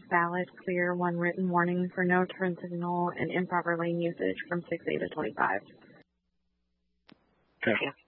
valid, clear, one written warning for no turn signal and improper lane usage from 6A to 25. Okay.